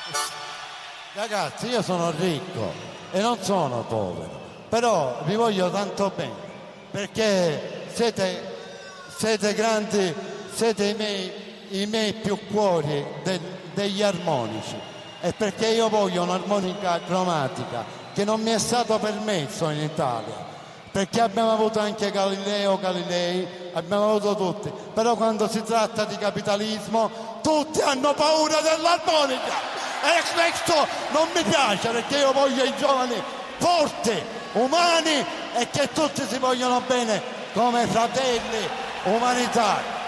Ragazzi, io sono ricco e non sono povero, però vi voglio tanto bene, perché siete grandi, siete i miei più cuori degli armonici, e perché io voglio un'armonica cromatica che non mi è stato permesso in Italia, perché abbiamo avuto anche Galileo Galilei, abbiamo avuto tutti, però quando si tratta di capitalismo tutti hanno paura dell'armonica e questo non mi piace, perché io voglio i giovani forti, umani e che tutti si vogliono bene come fratelli umanitari.